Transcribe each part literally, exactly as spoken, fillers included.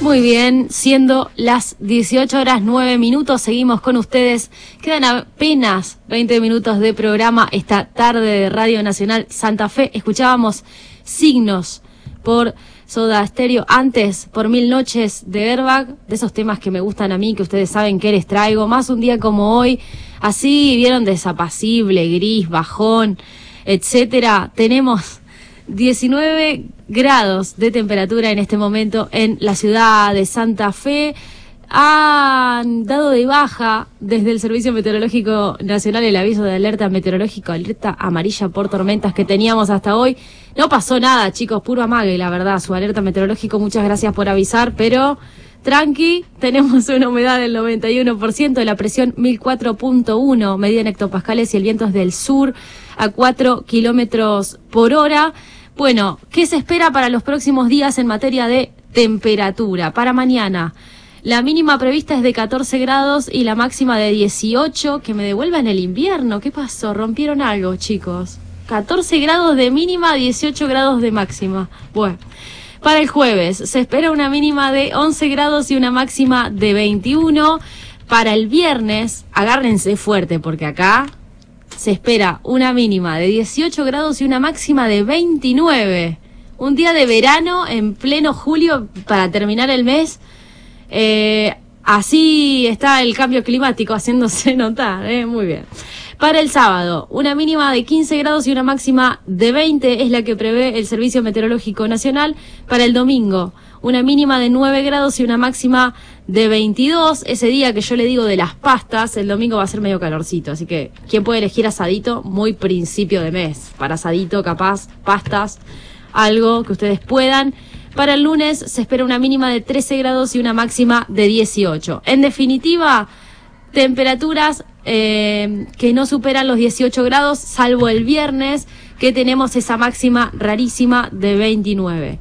Muy bien, siendo las dieciocho horas nueve minutos, seguimos con ustedes. Quedan apenas veinte minutos de programa esta tarde de Radio Nacional Santa Fe. Escuchábamos Signos por Soda Stereo, antes por Mil Noches de Airbag, de esos temas que me gustan a mí, que ustedes saben que les traigo, más un día como hoy, así vieron, desapacible, gris, bajón, etcétera. Tenemos diecinueve grados de temperatura en este momento en la ciudad de Santa Fe. Han dado de baja desde el Servicio Meteorológico Nacional el aviso de alerta meteorológico, alerta amarilla por tormentas que teníamos hasta hoy. No pasó nada, chicos, puro amague, la verdad, su alerta meteorológico, muchas gracias por avisar, pero tranqui, tenemos una humedad del noventa y uno por ciento, la presión mil cuatro punto uno, medida en hectopascales, y el viento es del sur a cuatro kilómetros por hora. Bueno, ¿qué se espera para los próximos días en materia de temperatura? Para mañana, la mínima prevista es de catorce grados y la máxima de dieciocho, que me devuelvan el invierno. ¿Qué pasó? ¿Rompieron algo, chicos? catorce grados de mínima, dieciocho grados de máxima. Bueno, para el jueves se espera una mínima de once grados y una máxima de veintiuno. Para el viernes, agárrense fuerte porque acá se espera una mínima de dieciocho grados y una máxima de veintinueve. Un día de verano en pleno julio para terminar el mes. Eh, así está el cambio climático haciéndose notar, ¿eh? Muy bien. Para el sábado, una mínima de quince grados y una máxima de veinte es la que prevé el Servicio Meteorológico Nacional. Para el domingo, una mínima de nueve grados y una máxima de veintidós. Ese día que yo le digo de las pastas, el domingo va a ser medio calorcito, así que ¿quién puede elegir asadito? Muy principio de mes. Para asadito, capaz, pastas, algo que ustedes puedan. Para el lunes se espera una mínima de trece grados y una máxima de dieciocho. En definitiva, temperaturas eh, que no superan los dieciocho grados, salvo el viernes, que tenemos esa máxima rarísima de veintinueve.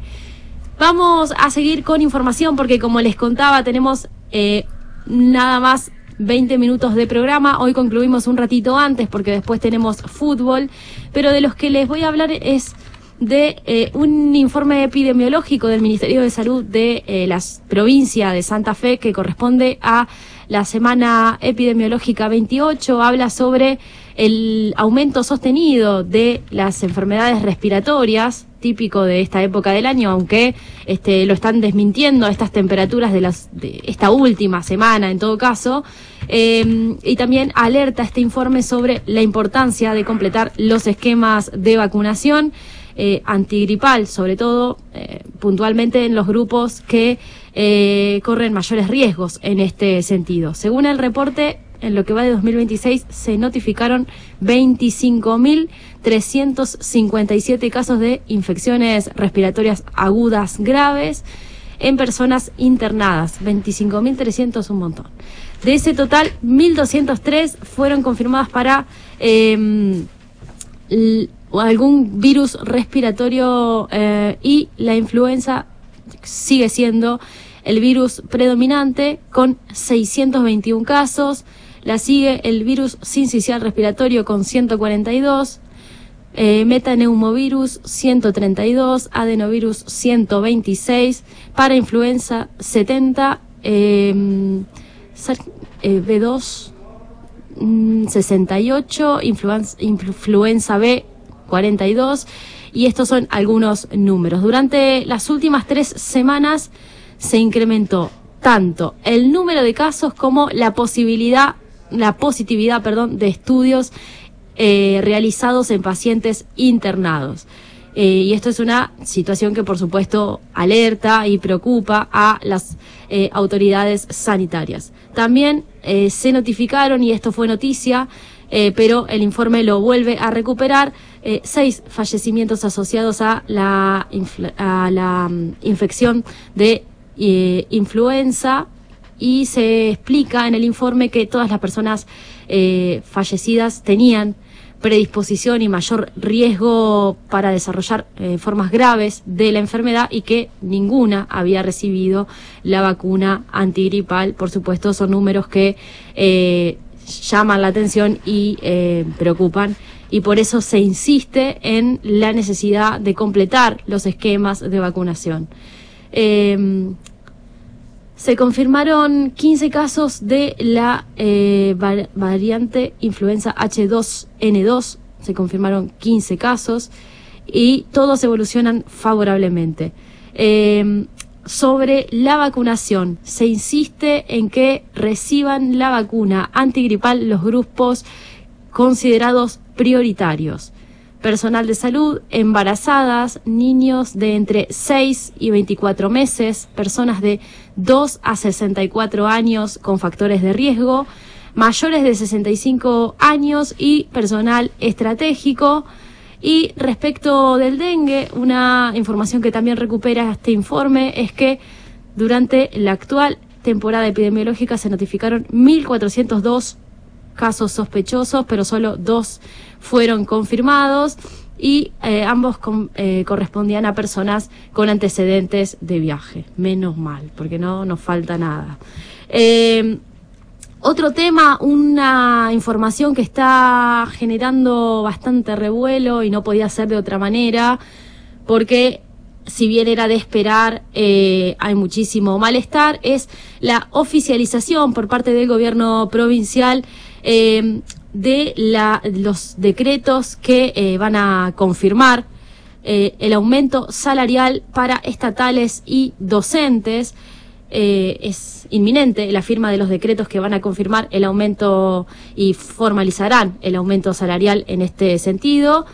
Vamos a seguir con información porque, como les contaba, tenemos eh, nada más veinte minutos de programa. Hoy concluimos un ratito antes porque después tenemos fútbol, pero de los que les voy a hablar es de eh, un informe epidemiológico del Ministerio de Salud de eh, la provincia de Santa Fe, que corresponde a la semana epidemiológica veintiocho. Habla sobre el aumento sostenido de las enfermedades respiratorias, típico de esta época del año, aunque este lo están desmintiendo a estas temperaturas de, las, de esta última semana en todo caso. Eh, y también alerta este informe sobre la importancia de completar los esquemas de vacunación Eh, antigripal, sobre todo eh, puntualmente en los grupos que eh, corren mayores riesgos en este sentido. Según el reporte, en lo que va de dos mil veintiséis se notificaron veinticinco mil trescientos cincuenta y siete casos de infecciones respiratorias agudas graves en personas internadas. veinticinco mil trescientos, un montón. De ese total, mil doscientos tres fueron confirmadas para eh, l- o algún virus respiratorio eh, y la influenza sigue siendo el virus predominante con seiscientos veintiún casos. La sigue el virus sincicial respiratorio con ciento cuarenta y dos, eh, metaneumovirus ciento treinta y dos, adenovirus ciento veintiséis, para influenza setenta, eh, eh, B dos mm, sesenta y ocho, influenza, influenza B cuarenta y dos, y estos son algunos números. Durante las últimas tres semanas se incrementó tanto el número de casos como la posibilidad, la positividad, perdón, de estudios eh, realizados en pacientes internados. Eh, y esto es una situación que, por supuesto, alerta y preocupa a las eh, autoridades sanitarias. También eh, se notificaron, y esto fue noticia, eh, pero el informe lo vuelve a recuperar, eh, seis fallecimientos asociados a la, infla- a la um, infección de eh, influenza, y se explica en el informe que todas las personas eh, fallecidas tenían predisposición y mayor riesgo para desarrollar eh, formas graves de la enfermedad, y que ninguna había recibido la vacuna antigripal. Por supuesto, son números que eh, llaman la atención y eh, preocupan, y por eso se insiste en la necesidad de completar los esquemas de vacunación. Eh, se confirmaron quince casos de la eh, var variante influenza H dos N dos, se confirmaron quince casos y todos evolucionan favorablemente. Eh, sobre la vacunación, se insiste en que reciban la vacuna antigripal los grupos considerados prioritarios: personal de salud, embarazadas, niños de entre seis y veinticuatro meses, personas de dos a sesenta y cuatro años con factores de riesgo, mayores de sesenta y cinco años y personal estratégico. Y respecto del dengue, una información que también recupera este informe es que durante la actual temporada epidemiológica se notificaron mil cuatrocientos dos casos sospechosos, pero solo dos fueron confirmados y eh, ambos con, eh, correspondían a personas con antecedentes de viaje. Menos mal, porque no nos falta nada. Eh, Otro tema, una información que está generando bastante revuelo y no podía ser de otra manera, porque si bien era de esperar, eh, hay muchísimo malestar, es la oficialización por parte del gobierno provincial eh, de la, los decretos que eh, van a confirmar eh, el aumento salarial para estatales y docentes. Eh, es inminente la firma de los decretos que van a confirmar el aumento y formalizarán el aumento salarial en este sentido.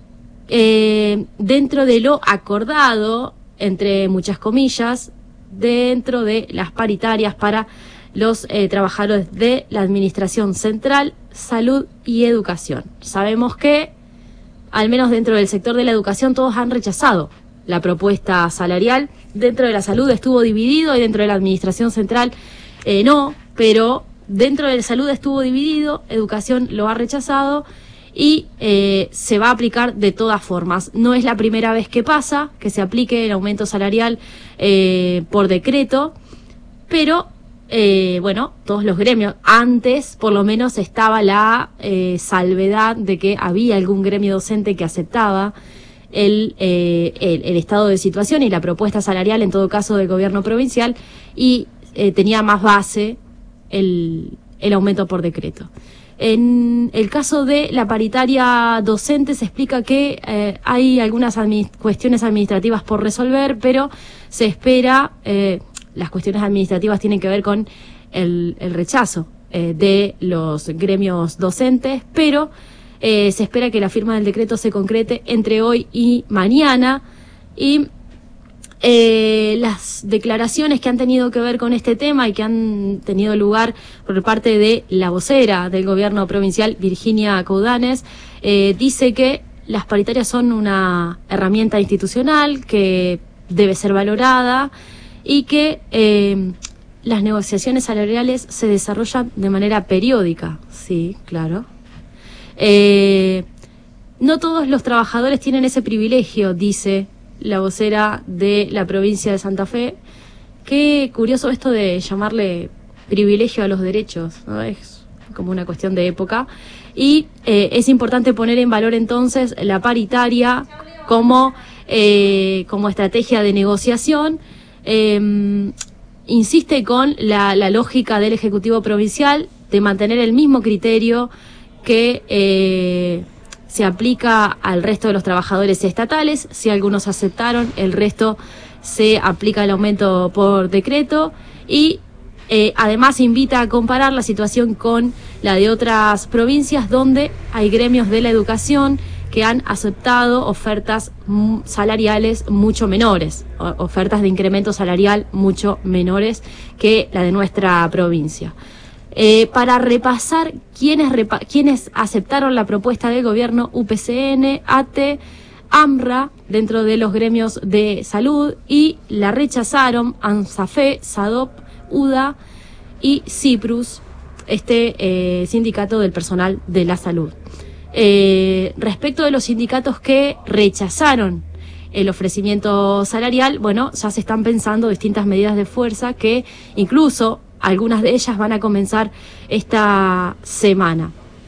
Eh, dentro de lo acordado, entre muchas comillas, dentro de las paritarias para los eh, trabajadores de la Administración Central, Salud y Educación. Sabemos que, al menos dentro del sector de la educación, todos han rechazado la propuesta salarial. Dentro de la salud estuvo dividido y dentro de la Administración Central eh, no, pero dentro de la salud estuvo dividido, educación lo ha rechazado y eh, se va a aplicar de todas formas. No es la primera vez que pasa, que se aplique el aumento salarial eh, por decreto, pero eh, bueno, todos los gremios, antes por lo menos estaba la eh, salvedad de que había algún gremio docente que aceptaba El, eh, el, el estado de situación y la propuesta salarial, en todo caso, del gobierno provincial, y eh, tenía más base el, el aumento por decreto. En el caso de la paritaria docente se explica que eh, hay algunas administ- cuestiones administrativas por resolver, pero se espera, eh, las cuestiones administrativas tienen que ver con el, el rechazo eh, de los gremios docentes, pero Eh, se espera que la firma del decreto se concrete entre hoy y mañana y eh, las declaraciones que han tenido que ver con este tema y que han tenido lugar por parte de la vocera del gobierno provincial, Virginia Coudanes, eh, dice que las paritarias son una herramienta institucional que debe ser valorada y que eh, las negociaciones salariales se desarrollan de manera periódica. Sí, claro. Eh, no todos los trabajadores tienen ese privilegio, dice la vocera de la provincia de Santa Fe. Qué curioso esto de llamarle privilegio a los derechos, ¿no? Es como una cuestión de época. Y eh, es importante poner en valor entonces la paritaria como, eh, como estrategia de negociación. Eh, insiste con la, la lógica del Ejecutivo Provincial de mantener el mismo criterio que eh, se aplica al resto de los trabajadores estatales. Si algunos aceptaron, el resto se aplica el aumento por decreto y eh, además invita a comparar la situación con la de otras provincias donde hay gremios de la educación que han aceptado ofertas salariales mucho menores, ofertas de incremento salarial mucho menores que la de nuestra provincia. Eh, para repasar quiénes, repa quiénes aceptaron la propuesta del gobierno: U P C N, A T E, AMRA, dentro de los gremios de salud, y la rechazaron ANSAFE, SADOP, UDA y CIPRUS, este eh, sindicato del personal de la salud. Eh, respecto de los sindicatos que rechazaron el ofrecimiento salarial, bueno, ya se están pensando distintas medidas de fuerza que incluso algunas de ellas van a comenzar esta semana.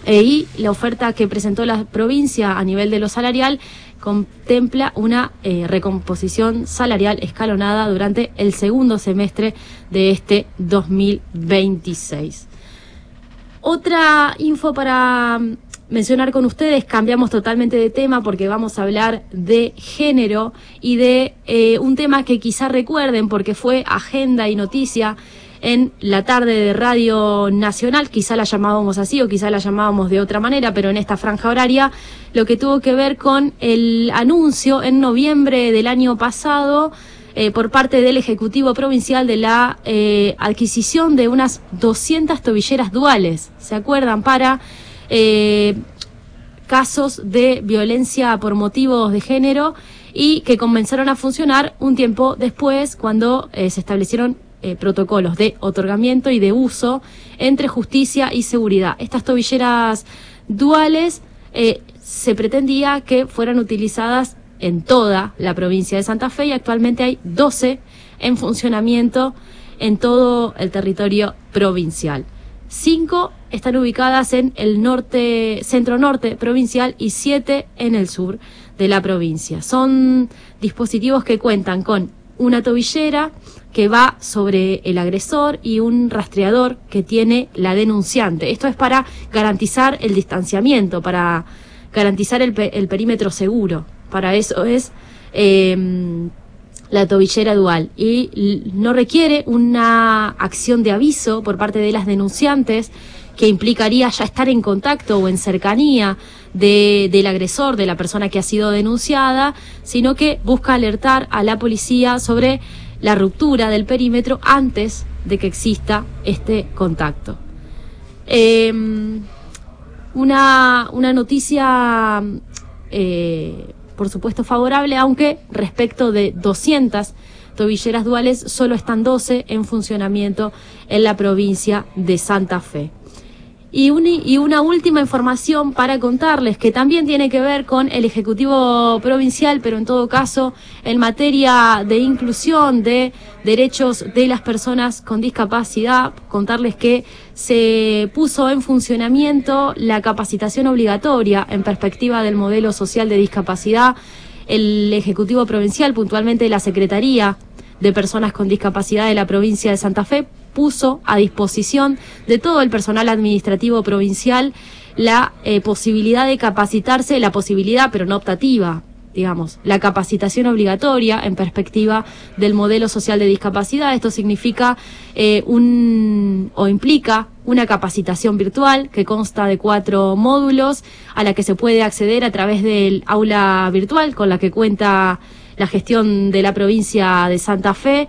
Eh, y la oferta que presentó la provincia a nivel de lo salarial contempla una eh, recomposición salarial escalonada durante el segundo semestre de este dos mil veintiséis. Otra info para mencionar con ustedes, cambiamos totalmente de tema porque vamos a hablar de género y de eh, un tema que quizá recuerden porque fue agenda y noticia en la tarde de Radio Nacional, quizá la llamábamos así o quizá la llamábamos de otra manera, pero en esta franja horaria, lo que tuvo que ver con el anuncio en noviembre del año pasado eh, por parte del Ejecutivo Provincial de la eh, adquisición de unas doscientas tobilleras duales, ¿se acuerdan? Para eh, casos de violencia por motivos de género y que comenzaron a funcionar un tiempo después cuando eh, se establecieron Eh, protocolos de otorgamiento y de uso entre justicia y seguridad. Estas tobilleras duales eh, se pretendía que fueran utilizadas en toda la provincia de Santa Fe y actualmente hay doce en funcionamiento en todo el territorio provincial. Cinco están ubicadas en el norte, centro norte provincial y siete en el sur de la provincia. Son dispositivos que cuentan con una tobillera que va sobre el agresor y un rastreador que tiene la denunciante. Esto es para garantizar el distanciamiento, para garantizar el, pe el perímetro seguro. Para eso es eh, la tobillera dual. Y no requiere una acción de aviso por parte de las denunciantes que implicaría ya estar en contacto o en cercanía de, del agresor, de la persona que ha sido denunciada, sino que busca alertar a la policía sobre la ruptura del perímetro antes de que exista este contacto. Eh, una, una noticia, eh, por supuesto, favorable, aunque respecto de doscientas tobilleras duales, solo están doce en funcionamiento en la provincia de Santa Fe. Y, un, y una última información para contarles que también tiene que ver con el Ejecutivo Provincial, pero en todo caso en materia de inclusión de derechos de las personas con discapacidad. Contarles que se puso en funcionamiento la capacitación obligatoria en perspectiva del modelo social de discapacidad. El Ejecutivo Provincial, puntualmente la Secretaría de Personas con Discapacidad de la provincia de Santa Fe, puso a disposición de todo el personal administrativo provincial la eh, posibilidad de capacitarse, la posibilidad, pero no optativa, digamos, la capacitación obligatoria en perspectiva del modelo social de discapacidad. Esto significa eh, un o implica una capacitación virtual que consta de cuatro módulos a la que se puede acceder a través del aula virtual con la que cuenta la gestión de la provincia de Santa Fe.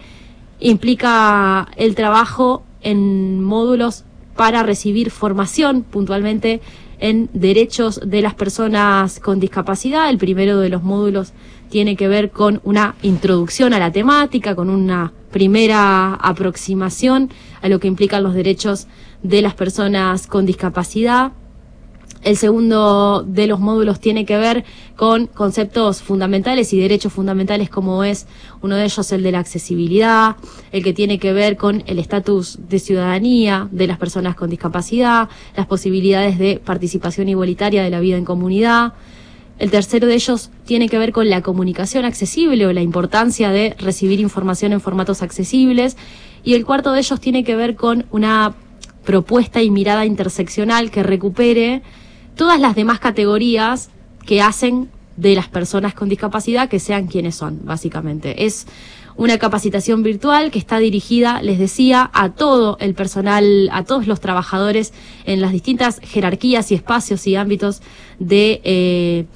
Implica el trabajo en módulos para recibir formación puntualmente en derechos de las personas con discapacidad. El primero de los módulos tiene que ver con una introducción a la temática, con una primera aproximación a lo que implican los derechos de las personas con discapacidad. El segundo de los módulos tiene que ver con conceptos fundamentales y derechos fundamentales, como es uno de ellos el de la accesibilidad, el que tiene que ver con el estatus de ciudadanía de las personas con discapacidad, las posibilidades de participación igualitaria de la vida en comunidad. El tercero de ellos tiene que ver con la comunicación accesible o la importancia de recibir información en formatos accesibles. Y el cuarto de ellos tiene que ver con una propuesta y mirada interseccional que recupere todas las demás categorías que hacen de las personas con discapacidad que sean quienes son, básicamente. Es una capacitación virtual que está dirigida, les decía, a todo el personal, a todos los trabajadores en las distintas jerarquías y espacios y ámbitos de eh,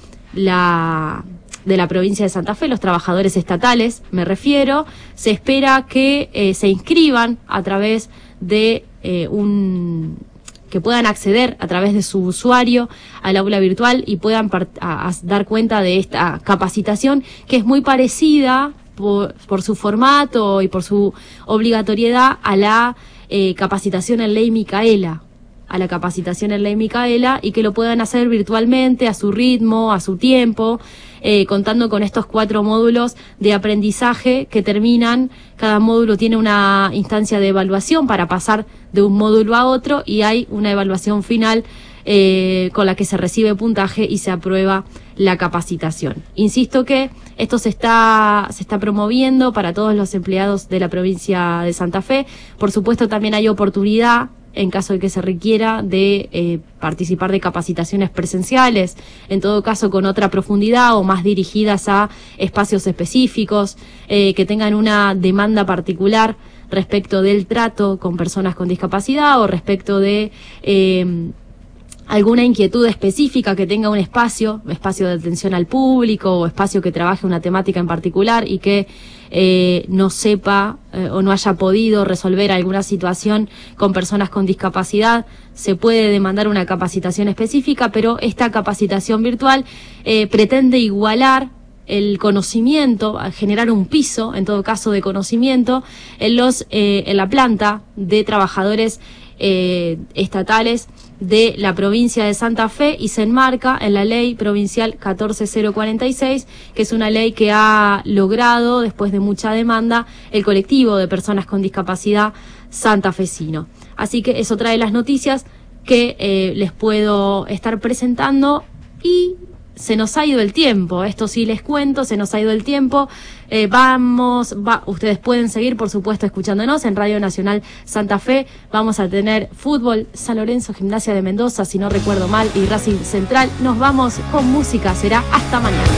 la de la provincia de Santa Fe, los trabajadores estatales, me refiero. Se espera que eh, se inscriban a través de eh, un... que puedan acceder a través de su usuario al aula virtual y puedan a, a dar cuenta de esta capacitación, que es muy parecida por, por su formato y por su obligatoriedad a la eh, capacitación en ley Micaela, a la capacitación en ley Micaela, y que lo puedan hacer virtualmente, a su ritmo, a su tiempo, eh, contando con estos cuatro módulos de aprendizaje que terminan. Cada módulo tiene una instancia de evaluación para pasar de un módulo a otro y hay una evaluación final eh, con la que se recibe puntaje y se aprueba la capacitación. Insisto que esto se está, se está promoviendo para todos los empleados de la provincia de Santa Fe. Por supuesto, también hay oportunidad, en caso de que se requiera, de eh, participar de capacitaciones presenciales, en todo caso con otra profundidad o más dirigidas a espacios específicos, eh, que tengan una demanda particular respecto del trato con personas con discapacidad o respecto de eh, alguna inquietud específica que tenga un espacio, espacio de atención al público o espacio que trabaje una temática en particular y que eh, no sepa eh, o no haya podido resolver alguna situación con personas con discapacidad, se puede demandar una capacitación específica, pero esta capacitación virtual eh, pretende igualar el conocimiento, generar un piso, en todo caso, de conocimiento en los eh, en la planta de trabajadores eh, estatales de la provincia de Santa Fe y se enmarca en la ley provincial catorce mil cuarenta y seis, que es una ley que ha logrado, después de mucha demanda, el colectivo de personas con discapacidad santafesino. Así que es otra de las noticias que eh, les puedo estar presentando y se nos ha ido el tiempo, esto sí les cuento, se nos ha ido el tiempo. Eh, vamos, va, ustedes pueden seguir, por supuesto, escuchándonos en Radio Nacional Santa Fe. Vamos a tener fútbol, San Lorenzo, Gimnasia de Mendoza, si no recuerdo mal, y Racing Central. Nos vamos con música, será hasta mañana.